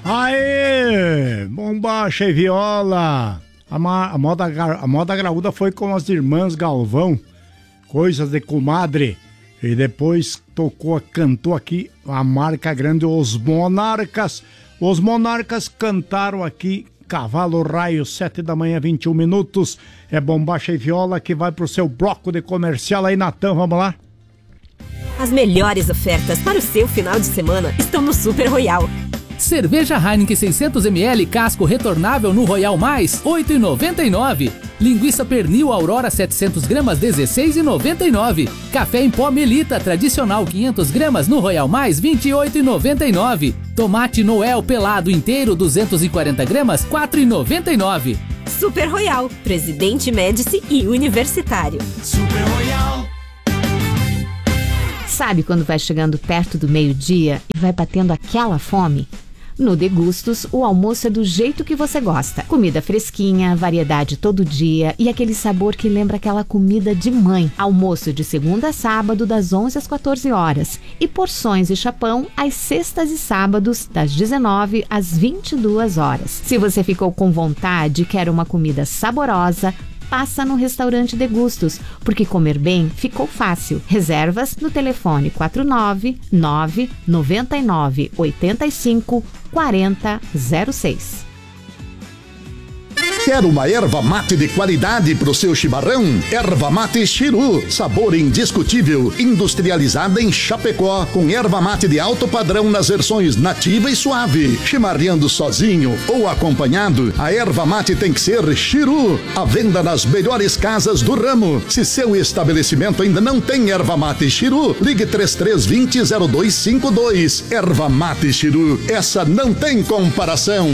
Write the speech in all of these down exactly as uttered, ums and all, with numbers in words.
Aê! Bombacha e viola! A, ma- a, moda, gar- a moda graúda foi com as irmãs Galvão, Coisas de Comadre. E depois tocou, cantou aqui a marca grande, Os Monarcas. Os Monarcas cantaram aqui Cavalo Raio, sete da manhã, vinte e um minutos. É Bombacha e Viola que vai pro seu bloco de comercial aí, Natan, vamos lá? As melhores ofertas para o seu final de semana estão no Super Royal. Cerveja Heineken seiscentos mililitros casco retornável no Royal Mais, oito reais e noventa e nove centavos. Linguiça pernil Aurora setecentos gramas, dezesseis reais e noventa e nove centavos. Café em pó Melita tradicional quinhentas gramas no Royal Mais, vinte e oito reais e noventa e nove centavos. Tomate Noel pelado inteiro duzentas e quarenta gramas, quatro reais e noventa e nove centavos. Super Royal, Presidente Médici e Universitário. Super Royal. Sabe quando vai chegando perto do meio-dia e vai batendo aquela fome? No Degustos, o almoço é do jeito que você gosta. Comida fresquinha, variedade todo dia e aquele sabor que lembra aquela comida de mãe. Almoço de segunda a sábado, das onze às quatorze horas. E porções e chapão às sextas e sábados, das dezenove às vinte e duas horas. Se você ficou com vontade e quer uma comida saborosa, passa no restaurante Degustos, porque comer bem ficou fácil. Reservas no telefone quatro nove nove nove nove oito cinco quatro zero zero seis. Quer uma erva mate de qualidade pro seu chimarrão? Erva mate Chiru, sabor indiscutível, industrializada em Chapecó, com erva mate de alto padrão nas versões nativa e suave. Chimarreando sozinho ou acompanhado, a erva mate tem que ser Chiru. À venda nas melhores casas do ramo. Se seu estabelecimento ainda não tem erva mate Chiru, ligue três três dois zero zero dois cinco dois. Erva mate Chiru, essa não tem comparação.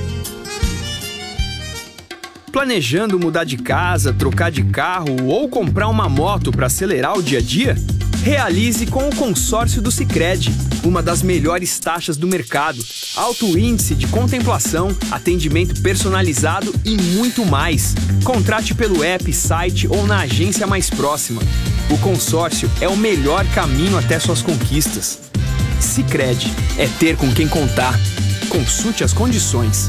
Planejando mudar de casa, trocar de carro ou comprar uma moto para acelerar o dia a dia? Realize com o consórcio do Sicredi, uma das melhores taxas do mercado, alto índice de contemplação, atendimento personalizado e muito mais. Contrate pelo app, site ou na agência mais próxima. O consórcio é o melhor caminho até suas conquistas. Sicredi é ter com quem contar. Consulte as condições.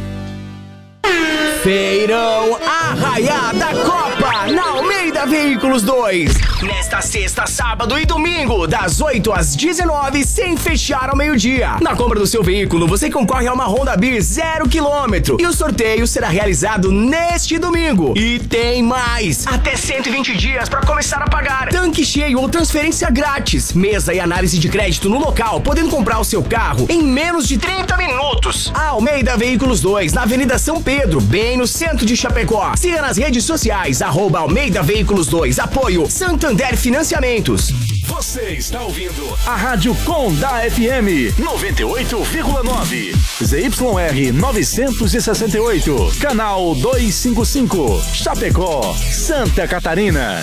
Feirão Arraiá da Copa na Almeida Veículos dois. Nesta sexta, sábado e domingo, das oito às dezenove, sem fechar ao meio-dia. Na compra do seu veículo, você concorre a uma Honda Bis zero quilômetro. E o sorteio será realizado neste domingo. E tem mais! Até cento e vinte dias para começar a pagar. Tanque cheio ou transferência grátis. Mesa e análise de crédito no local, podendo comprar o seu carro em menos de trinta minutos. A Almeida Veículos dois, na Avenida São Pedro, bem no centro de Chapecó. Siga nas redes sociais, arroba Almeida Veículos dois. Apoio Santander Financiamentos. Você está ouvindo a Rádio Com da F M noventa e oito vírgula nove. Z Y R novecentos e sessenta e oito. Canal duzentos e cinquenta e cinco. Chapecó, Santa Catarina.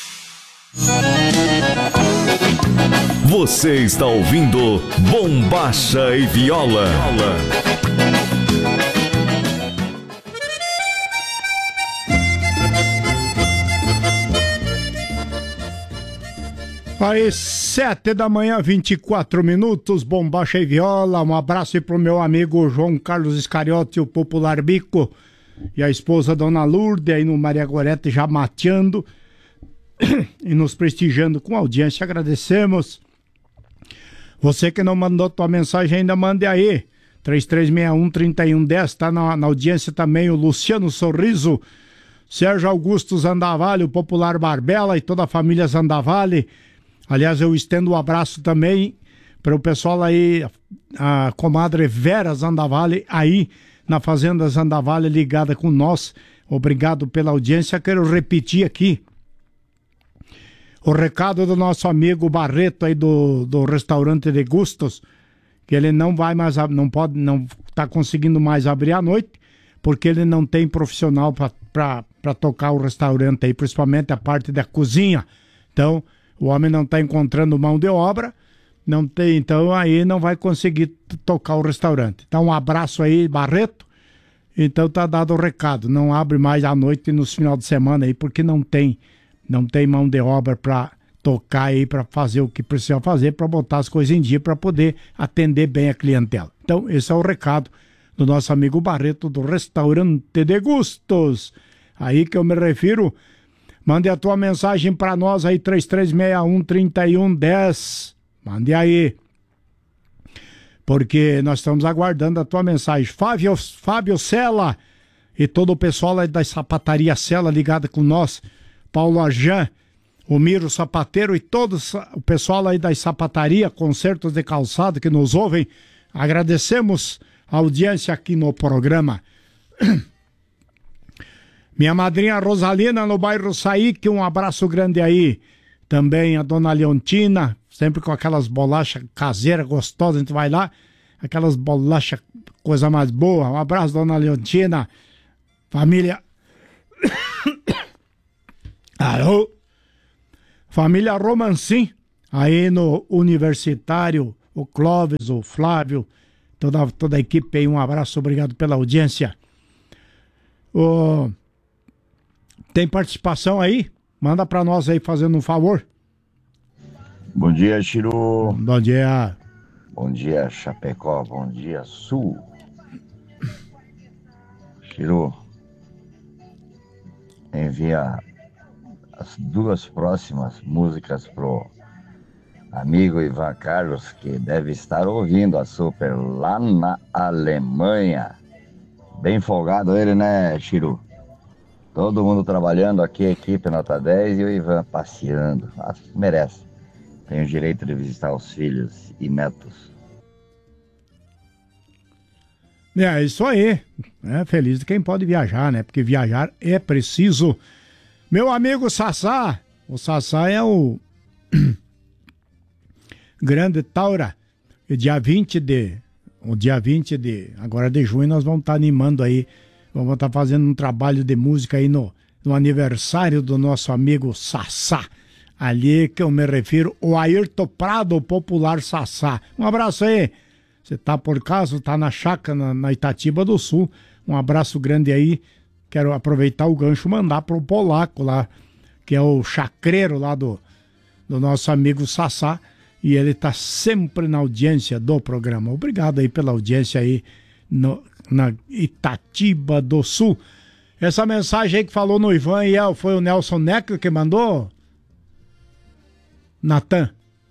Você está ouvindo Bombacha e Viola. Aí, sete da manhã, vinte e quatro minutos, Bombacha e Viola. Um abraço aí pro meu amigo João Carlos Iscariote, o Popular Bico, e a esposa Dona Lourdes, aí no Maria Gorete já mateando e nos prestigiando com audiência. Agradecemos. Você que não mandou tua mensagem ainda, mande aí. três três seis um, três um um zero, tá na, na audiência também o Luciano Sorriso, Sérgio Augusto Zandavalli, o Popular Barbela e toda a família Zandavalli. Aliás, eu estendo um abraço também para o pessoal aí, a comadre Vera Zandavalli, aí na Fazenda Zandavalli, ligada com nós. Obrigado pela audiência. Quero repetir aqui o recado do nosso amigo Barreto aí do, do restaurante Degustos, que ele não vai mais, não pode, não está conseguindo mais abrir à noite, porque ele não tem profissional para tocar o restaurante aí, principalmente a parte da cozinha. Então, o homem não está encontrando mão de obra, não tem, então aí não vai conseguir tocar o restaurante. Então, um abraço aí, Barreto. Então tá dado o recado, não abre mais à noite e nos final de semana aí, porque não tem, não tem mão de obra para tocar aí, para fazer o que precisa fazer, para botar as coisas em dia, para poder atender bem a clientela. Então, Então, esse é o recado do nosso amigo Barreto do Restaurante de Gustos. Aí que eu me refiro. Mande a tua mensagem para nós aí, três três seis um, três um um zero. Mande aí. Porque nós estamos aguardando a tua mensagem. Fábio, Fábio Sela e todo o pessoal aí da Sapataria Sela ligado com nós. Paulo Arjan, o Miro Sapateiro e todo o pessoal aí da Sapataria, Concertos de Calçado que nos ouvem. Agradecemos a audiência aqui no programa. Minha madrinha Rosalina no bairro Saíque, um abraço grande aí. Também a dona Leontina, sempre com aquelas bolachas caseiras gostosas, a gente vai lá, aquelas bolachas, coisa mais boa. Um abraço, dona Leontina. Família... Alô? Família Romancim, aí no Universitário, o Clóvis, o Flávio, toda, toda a equipe aí, um abraço, obrigado pela audiência. O... Tem participação aí? Manda pra nós aí, fazendo um favor. Bom dia, Chiru. Bom dia. Bom dia, Chapecó. Bom dia, Sul. Chiru, envia as duas próximas músicas pro amigo Ivan Carlos, que deve estar ouvindo a Super lá na Alemanha. Bem folgado ele, né, Chiru? Todo mundo trabalhando aqui, equipe nota dez, e o Ivan passeando. Ah, merece. Tem o direito de visitar os filhos e netos. É isso aí. É feliz de quem pode viajar, né? Porque viajar é preciso. Meu amigo Sassá. O Sassá é o grande Taura. E dia vinte de... O dia vinte de... Agora de junho nós vamos estar animando aí. Vamos estar fazendo um trabalho de música aí no, no aniversário do nosso amigo Sassá. Ali que eu me refiro, o Ayrton Prado, o popular Sassá. Um abraço aí. Você tá por caso, tá na chácara, na, na Itatiba do Sul. Um abraço grande aí. Quero aproveitar o gancho e mandar pro polaco lá, que é o chacreiro lá do, do nosso amigo Sassá. E ele tá sempre na audiência do programa. Obrigado aí pela audiência aí no, na Itatiba do Sul. Essa mensagem aí que falou no Ivan e El, foi o Nelson Necker que mandou? Natan.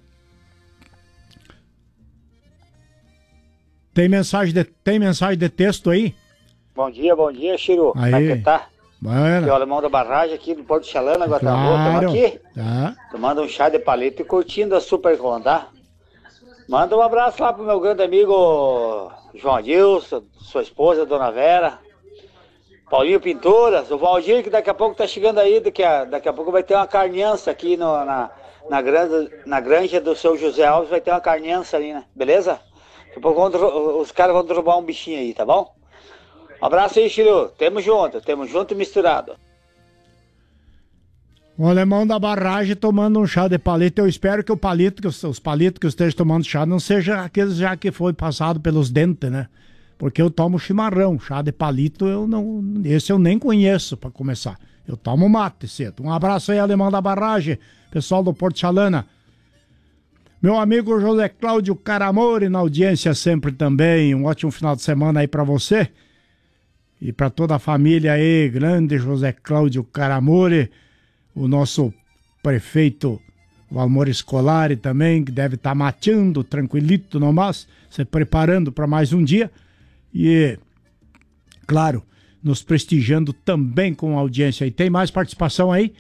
Tem mensagem de, tem mensagem de texto aí? Bom dia, bom dia, Chiru. Como é que tá? Bueno. Aqui é o Alemão da Barragem, aqui do Porto Chalana, Guatambu. Claro. Estamos aqui, Tá. tomando um chá de palito e curtindo a Supercon, tá? Manda um abraço lá pro meu grande amigo João Adilson, sua esposa, Dona Vera, Paulinho Pinturas, o Valdir, que daqui a pouco tá chegando aí, daqui a, daqui a pouco vai ter uma carniança aqui no, na, na, granja, na granja do seu José Alves, vai ter uma carniança ali, né? Beleza? Daqui a pouco vão, os caras vão derrubar um bichinho aí, tá bom? Um abraço aí, Chiru. Tamo junto, tamo junto e misturado. O Alemão da Barragem tomando um chá de palito. Eu espero que o palito, que os, os palitos que eu esteja tomando chá não seja aqueles já que foi passado pelos dentes, né? Porque eu tomo chimarrão. Chá de palito eu não. Esse eu nem conheço pra começar. Eu tomo mate cedo. Um abraço aí, Alemão da Barragem, pessoal do Porto Chalana. Meu amigo José Cláudio Caramore na audiência sempre também. Um ótimo final de semana aí pra você. E pra toda a família aí, grande José Cláudio Caramore. O nosso prefeito Valmor Scolari também, que deve estar mateando, tranquilito nomás, se preparando para mais um dia. E, claro, nos prestigiando também com a audiência. E tem mais participação aí?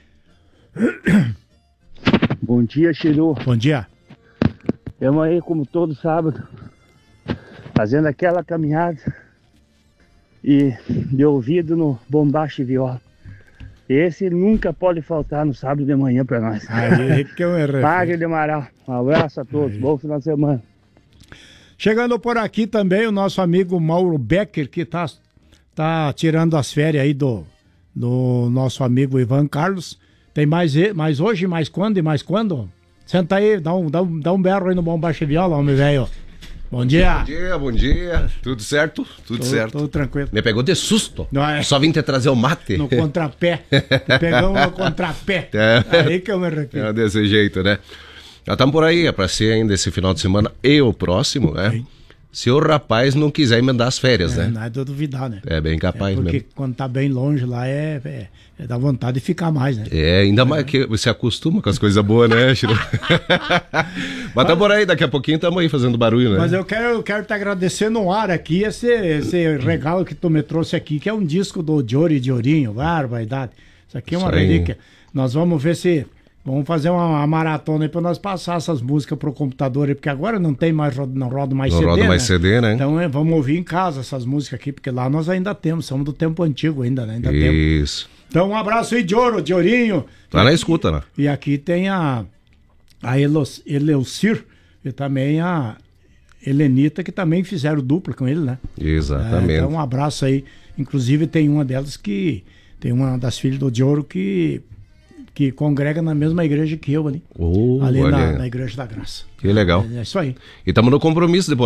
Bom dia, Chiru. Bom dia. Estamos aí, como todo sábado, fazendo aquela caminhada e de ouvido no bombacho e viola. Esse nunca pode faltar no sábado de manhã para nós. Aí que eu errei. Magre de Amaral. Um abraço a todos. Aí. Bom final de semana. Chegando por aqui também o nosso amigo Mauro Becker, que tá, tá tirando as férias aí do, do nosso amigo Ivan Carlos. Tem mais, mais hoje, mais quando e mais quando? Senta aí, dá um, dá um, dá um berro aí no bombacho e viola, homem velho. Bom dia. Bom dia, bom dia. Tudo certo? Tudo tô, certo. Tudo tranquilo. Me pegou de susto. Não é? Só vim te trazer o mate. No contrapé. Pegamos no contrapé. É. Aí que eu me arrependo. É desse jeito, né? Já estamos por aí, é pra ser ainda esse final de semana e o próximo, né? Sim. Se o rapaz não quiser emendar as férias, é, né? Não é de duvidar, né? É bem capaz é porque mesmo. quando tá bem longe lá é, é, é dá vontade de ficar mais, né? É, ainda mais que você acostuma com as coisas boas, né, Chiru? Mas tá por aí, daqui a pouquinho estamos aí fazendo barulho, né? Mas eu quero, eu quero te agradecer no ar aqui esse, esse regalo que tu me trouxe aqui, que é um disco do Diori Diorinho, barbaridade. Isso aqui é uma Isso aí. relíquia. Nós vamos ver se... Vamos fazer uma, uma maratona aí pra nós passar essas músicas pro computador aí, porque agora não tem mais, não roda mais Não C D, roda mais né? C D, né? Então é, vamos ouvir em casa essas músicas aqui, porque lá nós ainda temos, somos do tempo antigo ainda, né? Ainda Isso. temos. Então um abraço aí, Dioro, Diorinho. Tá na escuta, né? E aqui tem a, a Elos, Eleucir e também a Helenita, que também fizeram dupla com ele, né? Exatamente. É, então um abraço aí. Inclusive tem uma delas que, tem uma das filhas do Dioro que... que congrega na mesma igreja que eu ali. Oh, ali na, olha. na Igreja da Graça. Que legal. É, é isso aí. E estamos no compromisso de